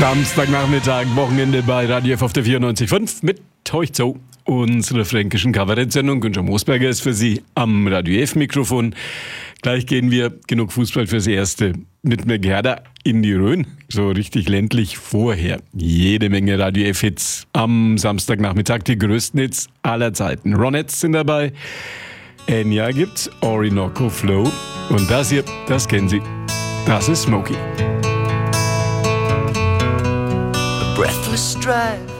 Samstagnachmittag, Wochenende bei Radio F auf der 94.5 mit euch zu unserer fränkischen Kabarettsendung. Günther Moosberger ist für Sie am Radio F-Mikrofon. Gleich gehen wir, genug Fußball fürs Erste, mit mir Gerda in die Rhön. So richtig ländlich vorher. Jede Menge Radio F-Hits. Am Samstagnachmittag die größten Hits aller Zeiten. Ronettes sind dabei. Enya gibt's, Orinoco Flow. Und das hier, das kennen Sie. Das ist Smokey. Breathless drive